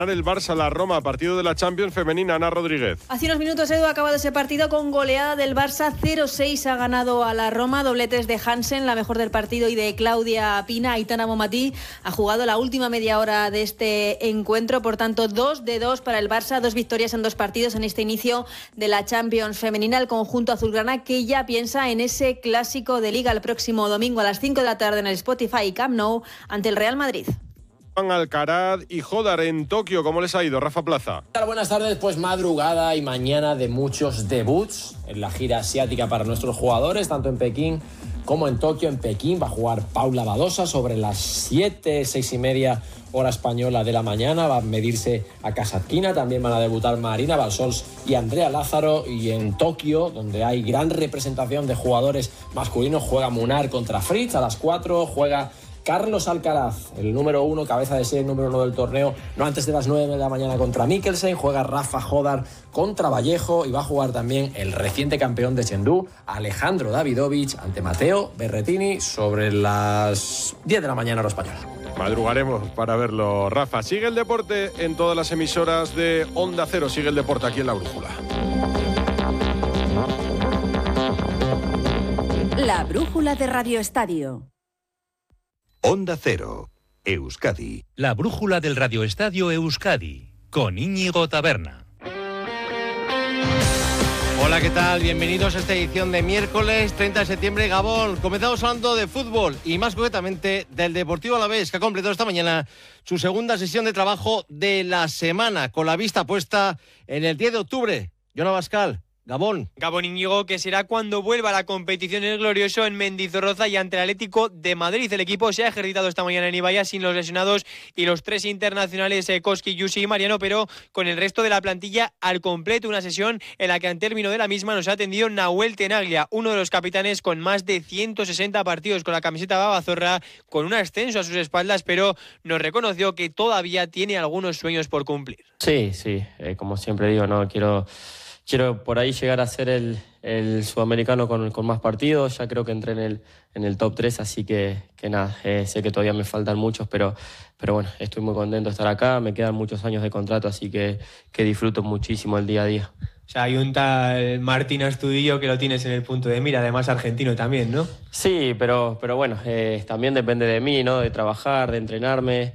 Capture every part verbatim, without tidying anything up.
El Barça, la Roma, partido de la Champions femenina. Ana Rodríguez. Hace unos minutos, Edu, ha acabado ese partido con goleada del Barça. cero seis ha ganado a la Roma. Dobletes de Hansen, la mejor del partido, y de Claudia Pina. Aitana Bonmatí ha jugado la última media hora de este encuentro. Por tanto, dos de dos para el Barça. Dos victorias en dos partidos en este inicio de la Champions femenina. El conjunto azulgrana, que ya piensa en ese clásico de Liga el próximo domingo a las cinco de la tarde en el Spotify y Camp Nou ante el Real Madrid. Alcaraz y Jodar en Tokio. ¿Cómo les ha ido, Rafa Plaza? Buenas tardes, pues madrugada y mañana de muchos debuts en la gira asiática para nuestros jugadores, tanto en Pekín como en Tokio. En Pekín va a jugar Paula Badosa sobre las siete, seis y media hora española de la mañana. Va a medirse a Kasatkina. También van a debutar Marina Balsols y Andrea Lázaro. Y en Tokio, donde hay gran representación de jugadores masculinos, juega Munar contra Fritz. A las cuatro juega Carlos Alcaraz, el número uno, cabeza de serie, número uno del torneo, no antes de las nueve de la mañana contra Mikkelsen. Juega Rafa Jodar contra Vallejo y va a jugar también el reciente campeón de Chengdu, Alejandro Davidovich, ante Matteo Berrettini sobre las diez de la mañana hora española. Madrugaremos para verlo, Rafa. Sigue el deporte en todas las emisoras de Onda Cero. Sigue el deporte aquí en La Brújula. La Brújula de Radio Estadio. Onda Cero, Euskadi. La brújula del Radio Estadio Euskadi, con Íñigo Taberna. Hola, ¿qué tal? Bienvenidos a esta edición de miércoles treinta de septiembre, Gabón. Comenzamos hablando de fútbol y más concretamente del Deportivo Alavés, que ha completado esta mañana su segunda sesión de trabajo de la semana, con la vista puesta en el diez de octubre. Yona Bascal. Gabón. Gabón, Íñigo, que será cuando vuelva a la competición en el Glorioso en Mendizorroza y ante el Atlético de Madrid. El equipo se ha ejercitado esta mañana en Ibaya sin los lesionados y los tres internacionales, eh, Koski, Yusi y Mariano, pero con el resto de la plantilla al completo. Una sesión en la que al término de la misma nos ha atendido Nahuel Tenaglia, uno de los capitanes con más de ciento sesenta partidos con la camiseta babazorra, con un ascenso a sus espaldas, pero nos reconoció que todavía tiene algunos sueños por cumplir. Sí, sí, eh, como siempre digo, no quiero... Quiero por ahí llegar a ser el, el sudamericano con, con más partidos. Ya creo que entré en el, en el top tres, así que, que nada, eh, sé que todavía me faltan muchos, pero, pero bueno, estoy muy contento de estar acá. Me quedan muchos años de contrato, así que, que disfruto muchísimo el día a día. O sea, hay un tal Martín Astudillo que lo tienes en el punto de mira, además argentino también, ¿no? Sí, pero, pero bueno, eh, también depende de mí, ¿no? De trabajar, de entrenarme,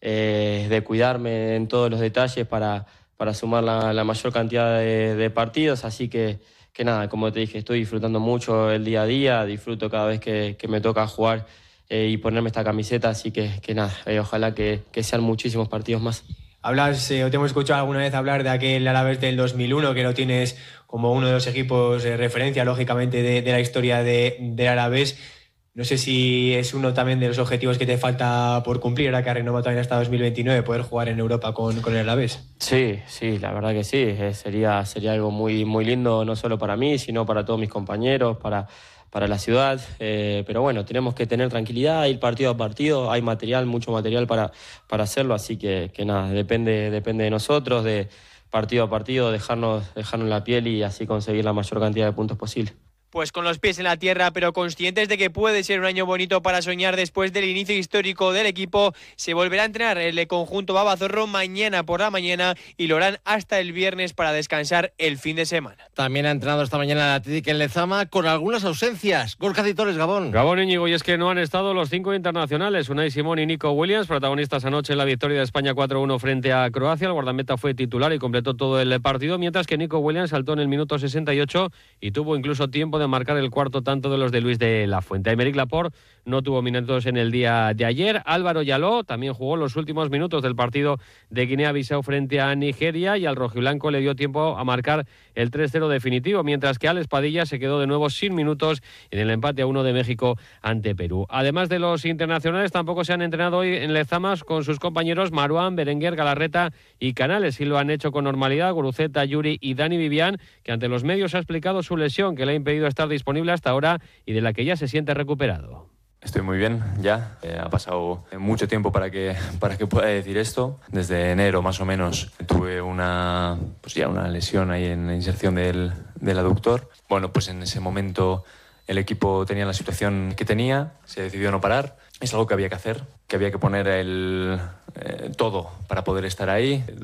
eh, de cuidarme en todos los detalles para... para sumar la, la mayor cantidad de, de partidos, así que, que nada, como te dije, estoy disfrutando mucho el día a día, disfruto cada vez que, que me toca jugar eh, y ponerme esta camiseta, así que, que nada, eh, ojalá que, que sean muchísimos partidos más. Hablas, eh, o te hemos escuchado alguna vez hablar de aquel Alavés del dos mil uno, que lo tienes como uno de los equipos de referencia, lógicamente, de, de la historia de, del Alavés. No sé si es uno también de los objetivos que te falta por cumplir, ahora que ha renovado también hasta dos mil veintinueve, poder jugar en Europa con, con el Alavés. Sí, sí, la verdad que sí. Eh, sería, sería algo muy, muy lindo, no solo para mí, sino para todos mis compañeros, para, para la ciudad. Eh, pero bueno, tenemos que tener tranquilidad, ir partido a partido. Hay material, mucho material para, para hacerlo, así que, que nada, depende, depende de nosotros, de partido a partido, dejarnos, dejarnos la piel y así conseguir la mayor cantidad de puntos posible. Pues con los pies en la tierra, pero conscientes de que puede ser un año bonito para soñar después del inicio histórico del equipo, se volverá a entrenar el conjunto babazorro mañana por la mañana y lo harán hasta el viernes para descansar el fin de semana. También ha entrenado esta mañana la Atlético en Lezama con algunas ausencias. Gorka Citores, Gabón. Gabón, Íñigo, y es que no han estado los cinco internacionales, Unai Simón y Nico Williams, protagonistas anoche en la victoria de España cuatro uno frente a Croacia. El guardameta fue titular y completó todo el partido, mientras que Nico Williams saltó en el minuto sesenta y ocho y tuvo incluso tiempo de marcar el cuarto tanto de los de Luis de la Fuente. Aymeric Laporte no tuvo minutos en el día de ayer. Álvaro Yaló también jugó los últimos minutos del partido de Guinea-Bissau frente a Nigeria y al rojiblanco le dio tiempo a marcar el tres cero definitivo, mientras que Alex Padilla se quedó de nuevo sin minutos en el empate a uno de México ante Perú. Además de los internacionales, tampoco se han entrenado hoy en Lezamas con sus compañeros Maruán, Berenguer, Galarreta y Canales, y lo han hecho con normalidad Guruceta, Yuri y Dani Vivian, que ante los medios ha explicado su lesión que le ha impedido estar disponible hasta ahora y de la que ya se siente recuperado. Estoy muy bien ya, eh, ha pasado mucho tiempo para que, para que pueda decir esto. Desde enero más o menos tuve una, pues ya una lesión ahí en la inserción del, del aductor. Bueno, pues en ese momento el equipo tenía la situación que tenía, se decidió no parar. Es algo que había que hacer, que había que poner el, eh, todo para poder estar ahí.